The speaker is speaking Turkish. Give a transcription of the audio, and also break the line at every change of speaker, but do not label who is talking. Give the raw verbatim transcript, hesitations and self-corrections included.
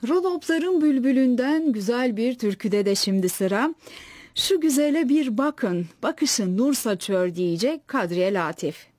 Rodopların bülbülünden güzel bir türküde de şimdi sıra. Şu güzele bir bakın, bakışın nur saçıyor diyecek Kadriye Latif.